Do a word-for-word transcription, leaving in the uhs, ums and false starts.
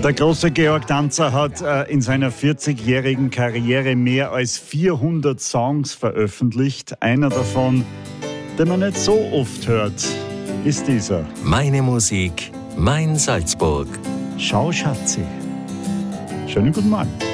Der große Georg Danzer hat äh, in seiner vierzigjährigen Karriere mehr als vierhundert Songs veröffentlicht. Einer davon, den man nicht so oft hört, ist dieser. Meine Musik, mein Salzburg. Schau, Schatzi. Schönen guten Morgen.